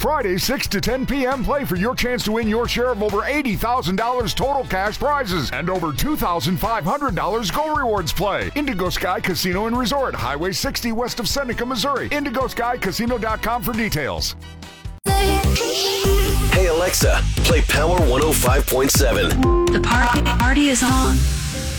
Friday, 6 to 10 p.m. Play for your chance to win your share of over $80,000 total cash prizes and over $2,500 Go Rewards Play. Indigo Sky Casino and Resort, Highway 60 west of Seneca, Missouri. IndigoSkyCasino.com for details. Hey Alexa, play Power 105.7. The party is on.